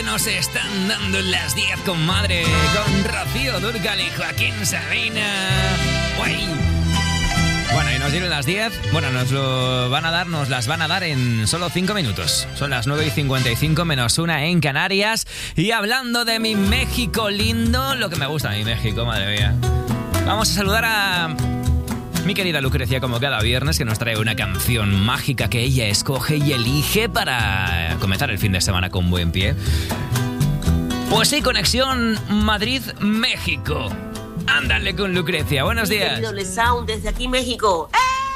nos están dando las 10, comadre, con Rocío Dúrcal y Joaquín Sabina. ¡Uy! Bueno, y nos dieron las 10. Bueno, nos las van a dar en solo 5 minutos. Son las 9:55 menos 1 en Canarias. Y hablando de mi México lindo, lo que me gusta a mi México, madre mía. Vamos a saludar a mi querida Lucrecia, como cada viernes, que nos trae una canción mágica que ella escoge y elige para comenzar el fin de semana con buen pie. Pues sí, conexión Madrid-México. Ándale con Lucrecia, buenos días. Querido Le Sound, desde aquí México.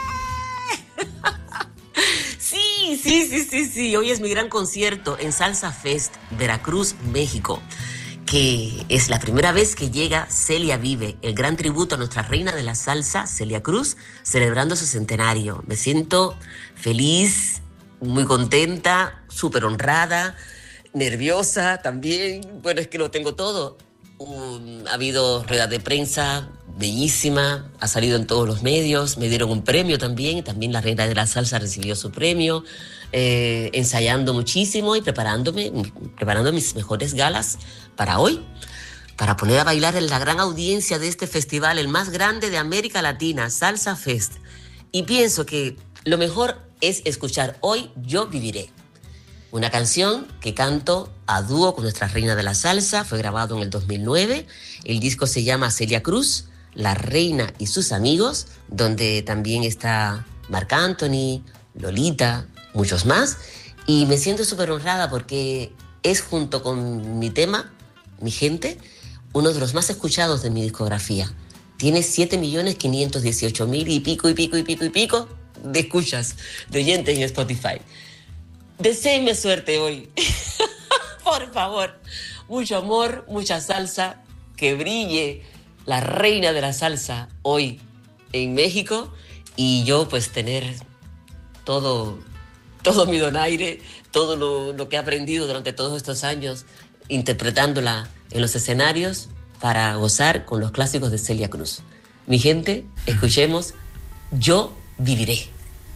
Sí. Hoy es mi gran concierto en Salsa Fest, Veracruz, México, que es la primera vez que llega Celia Vive, el gran tributo a nuestra reina de la salsa, Celia Cruz, celebrando su centenario. Me siento feliz, muy contenta, súper honrada, nerviosa también. Bueno, es que lo tengo todo. Ha habido rueda de prensa bellísima, ha salido en todos los medios, me dieron un premio también la reina de la salsa recibió su premio, ensayando muchísimo y preparando mis mejores galas para hoy, para poner a bailar en la gran audiencia de este festival, el más grande de América Latina, Salsa Fest. Y pienso que lo mejor es escuchar hoy Yo Viviré, una canción que canto a dúo con nuestra reina de la salsa. Fue grabado en el 2009. El disco se llama Celia Cruz, La Reina y sus Amigos, donde también está Marc Anthony, Lolita, muchos más. Y me siento súper honrada porque es, junto con mi tema, Mi Gente, uno de los más escuchados de mi discografía. Tiene 7.518.000 y pico de escuchas, de oyentes en Spotify. Deseenme suerte hoy. Por favor. Mucho amor, mucha salsa. Que brille la reina de la salsa hoy en México. Y yo pues tener todo mi donaire, todo lo que he aprendido durante todos estos años interpretándola en los escenarios para gozar con los clásicos de Celia Cruz. Mi gente, escuchemos Yo Viviré.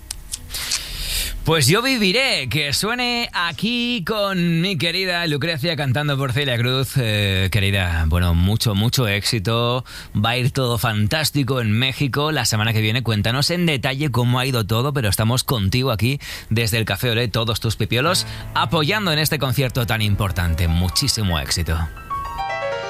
Pues Yo Viviré, que suene aquí con mi querida Lucrecia cantando por Celia Cruz. Querida, bueno, mucho éxito. Va a ir todo fantástico en México. La semana que viene cuéntanos en detalle cómo ha ido todo, pero estamos contigo aquí desde el Café Olé, todos tus pipiolos, apoyando en este concierto tan importante. Muchísimo éxito.